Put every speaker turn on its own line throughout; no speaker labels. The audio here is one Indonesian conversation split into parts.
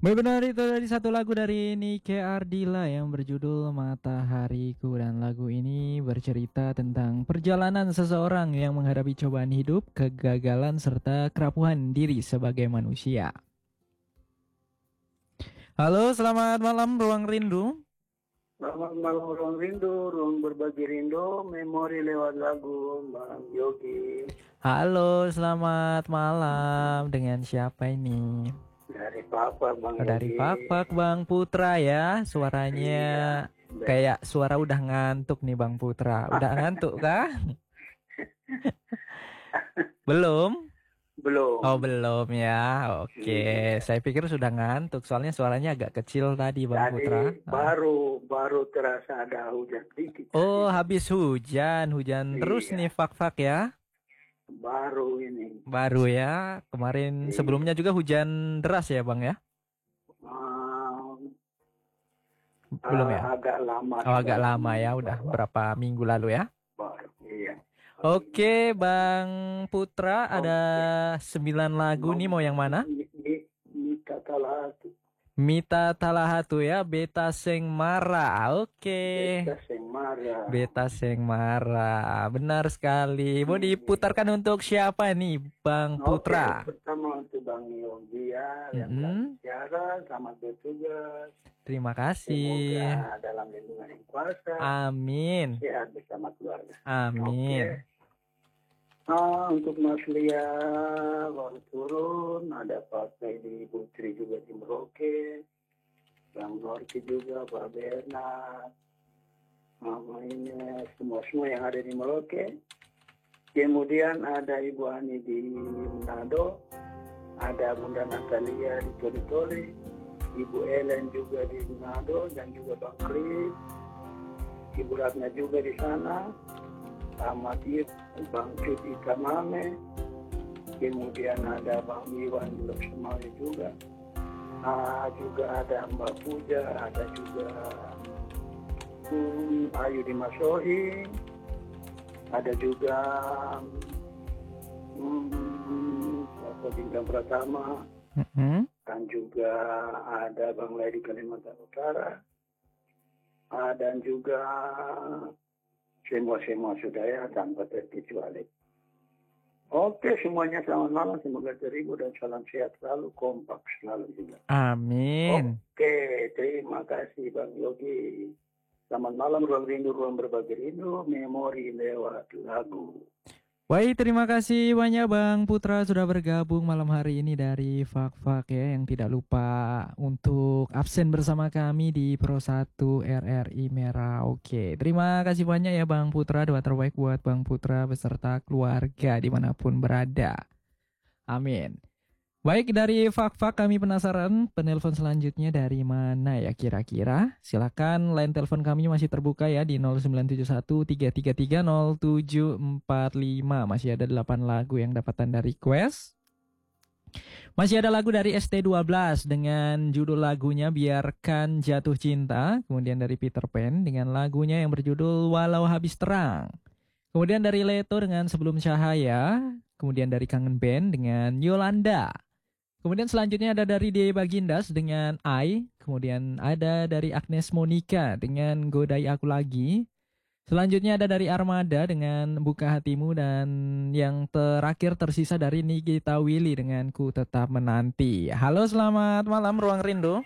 Benar itu dari satu lagu dari Nike Ardila yang berjudul Matahariku, dan lagu ini bercerita tentang perjalanan seseorang yang menghadapi cobaan hidup, kegagalan serta kerapuhan diri sebagai manusia. Halo, selamat malam Ruang Rindu.
Selamat malam ruang rindu, ruang berbagi rindu, memori lewat lagu, Bang Yogi.
Halo, selamat malam. Dengan siapa ini?
Dari Papa, Bang
Oh, dari
Yogi.
Papak Bang Putra ya. Suaranya
Iya.
kayak suara udah ngantuk nih Bang Putra. Udah ngantuk kah? Belum? Oh,
Belum.
belum ya. Oke,
Iya.
saya pikir sudah ngantuk. Soalnya suaranya agak kecil tadi Bang Putra.
Tadi
Ah.
baru terasa ada hujan sedikit
Oh,
tadi.
habis hujan. Hujan terus nih
Iya.
Fak-Fak ya.
Baru ini.
Baru ya. Kemarin
Iya.
sebelumnya juga hujan deras ya Bang ya?
Ah,
Belum ya?
agak lama
Oh, agak
sudah
lama ya. Udah
baru.
berapa minggu lalu ya?
Baru. Iya.
Oke, Bang Putra, ada
Oke.
9 lagu nih, mau yang mana?
Ini kata lagu.
Mita Talahatu ya, Beta Seng Mara. Oke,
Beta Seng marah.
Beta Seng Mara. Benar sekali. Mau
Iya.
diputarkan untuk siapa nih, Bang
Oke,
Putra?
pertama untuk Bang Yogi ya, yang lagi
Mm-mm,
siaran, selamat bertugas.
terima kasih.
Semoga dalam lindungan yang kuasa,
Amin.
sehat bersama keluarga.
Amin.
Oke, untuk Mas Lia baru turun, ada Pak Freddy Putri juga di Merauke, Bang Norki juga, Pak Bernard, Mama ini, semua yang ada di Merauke. Kemudian ada Ibu Ani di Manado, ada Bunda Natalia di Toli-Toli, Ibu Ellen juga di Manado, dan juga Bang Kris, Ibu Ratna juga di sana, Ahmad Bang Cut di Kamame, kemudian ada Bang Iwan di Loksemawe juga, juga ada Mbak Puja, ada juga Ayu di Masohi, ada juga Bapak Bintang Pratama,
Mm-mm.
dan juga ada Bang Lady Kalimantan Utara, dan juga semua sudah ya tanpa terkecuali. Oke, semuanya selamat malam, semoga terhibur dan salam sehat selalu, kompak selalu juga.
Amin.
Oke, terima kasih Bang Yogi. Selamat malam, ruang rindu, ruang berbagi rindu, memori lewat lagu.
Baik, terima kasih banyak Bang Putra sudah bergabung malam hari ini dari Fak-Fak ya, yang tidak lupa untuk absen bersama kami di Pro 1 RRI Merauke. Terima kasih banyak ya Bang Putra, doa terbaik buat Bang Putra beserta keluarga dimanapun berada. Amin. Baik, dari Fak-Fak kami penasaran penelpon selanjutnya dari mana ya kira-kira? Silakan, line telepon kami masih terbuka ya di 0971 333 0745. Masih ada 8 lagu yang dapat Anda request. Masih ada lagu dari ST12 dengan judul lagunya Biarkan Jatuh Cinta. Kemudian dari Peter Pan dengan lagunya yang berjudul Walau Habis Terang. Kemudian dari Leto dengan Sebelum Cahaya. Kemudian dari Kangen Band dengan Yolanda. Kemudian selanjutnya ada dari D Bagindas dengan I. Kemudian ada dari Agnes Monica dengan Godai Aku Lagi. Selanjutnya ada dari Armada dengan Buka Hatimu. Dan yang terakhir tersisa dari Nikita Willy dengan Ku Tetap Menanti. Halo, selamat malam Ruang Rindu.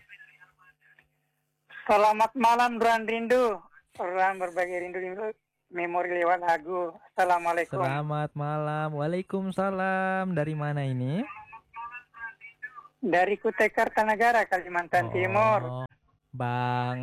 Selamat malam Ruang Rindu, ruang berbagi rindu, memori lewat lagu. Assalamualaikum.
Selamat malam. Waalaikumsalam. Dari mana ini?
Dari Kutai Kartanegara, Kalimantan Timur.
Bang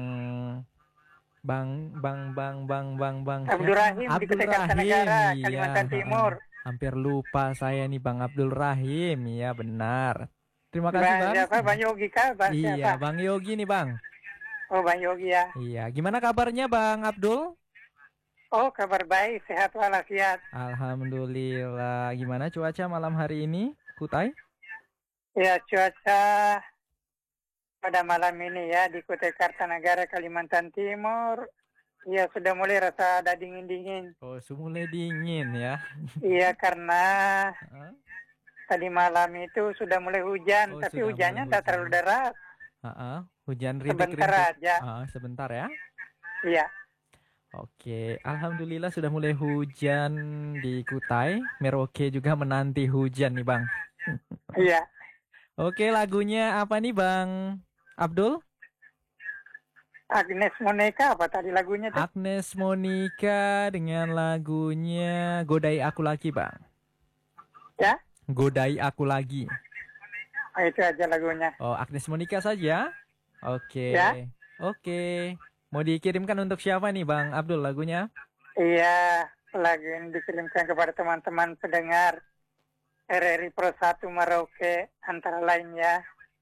Bang
Abdul
siapa?
Rahim di
Abdul
Kutai
Rahim.
Kartanegara,
Iya,
Kalimantan Timur.
hampir lupa saya nih Bang Abdul Rahim. Iya, benar. Terima kasih
Bang
Bang.
siapa? Bang Yogi kah? Bang
Iya,
siapa?
Bang Yogi nih Bang.
Oh, Bang Yogi ya.
Iya, gimana kabarnya Bang Abdul?
Oh, kabar baik, sehat walafiat.
Alhamdulillah. Gimana cuaca malam hari ini, Kutai?
Ya, cuaca pada malam ini ya di Kutai Kartanegara, Kalimantan Timur. Ya, sudah mulai rasa ada dingin-dingin.
Oh, mulai dingin ya.
Iya, karena
Hah?
tadi malam itu sudah mulai hujan,
Oh,
tapi
sudah mulai
hujannya tidak terlalu
hujan.
deras.
Hujan
Sebentar
rintik-rintik.
aja.
Sebentar ya.
Iya.
Oke, alhamdulillah sudah mulai hujan di Kutai. Merauke juga menanti hujan nih Bang.
Iya.
Oke, lagunya apa nih Bang Abdul?
Agnes Monica apa tadi lagunya tuh?
Agnes Monica dengan lagunya Godai Aku Lagi Bang.
Ya?
Godai Aku Lagi.
Oh, itu aja lagunya.
Oh, Agnes Monica saja? Oke.
Ya?
Oke. Mau dikirimkan untuk siapa nih Bang Abdul lagunya?
Iya, lagu ini dikirimkan kepada teman-teman pendengar RRI Pro 1 Merauke antara lainnya.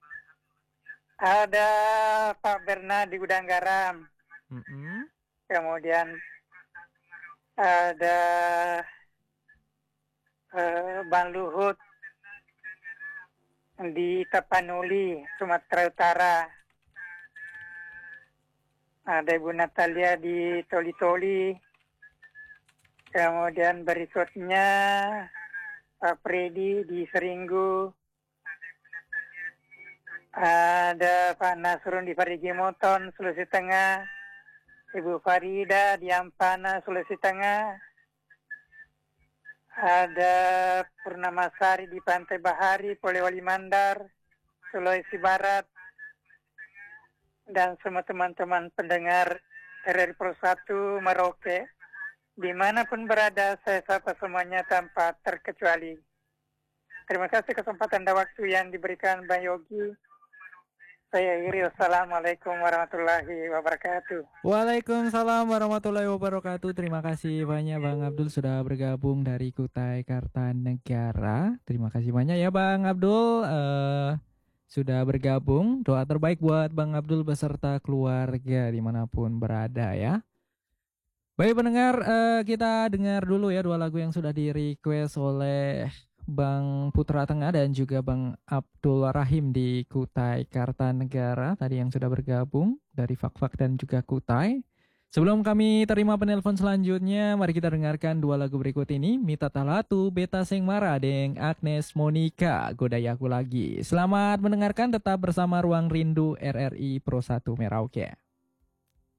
Ada Pak Berna di Gudang Garam. Kemudian ada Bang Luhut di Tapanuli, Sumatera Utara. Ada Ibu Natalia di Toli-Toli. Kemudian berikutnya Pak Freddy di Seringgu. Ada Pak Nasrun di Parigi Moton, Sulawesi Tengah. Ibu Farida di Ampana, Sulawesi Tengah. Ada Purnamasari di Pantai Bahari, Polewali Mandar, Sulawesi Barat. Dan semua teman-teman pendengar RRI Pro 1 Merauke. Dimanapun berada, saya sapa semuanya tanpa terkecuali. Terima kasih kesempatan dan waktu yang diberikan Bang Yogi. Saya Iri, wassalamualaikum warahmatullahi wabarakatuh.
Waalaikumsalam warahmatullahi wabarakatuh. Terima kasih banyak Bang Abdul sudah bergabung dari Kutai Kartanegara. Terima kasih banyak ya Bang Abdul sudah bergabung. Doa terbaik buat Bang Abdul beserta keluarga dimanapun berada ya. Baik pendengar, kita dengar dulu ya dua lagu yang sudah di request oleh Bang Putra Tengah dan juga Bang Abdul Rahim di Kutai Kartanegara tadi yang sudah bergabung dari Fak-Fak dan juga Kutai. Sebelum kami terima penelpon selanjutnya, mari kita dengarkan dua lagu berikut ini. Mita Talatu, Beta Seng Mara, dengan Agnes Monica, Godai Aku Lagi. Selamat mendengarkan, tetap bersama Ruang Rindu RRI Pro 1 Merauke.